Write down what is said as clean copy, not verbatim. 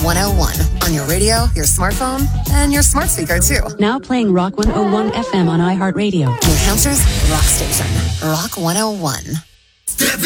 101 on your radio, your smartphone, and your smart speaker, too. Now playing Rock 101 FM on iHeartRadio. New Hampshire's rock station, Rock 101.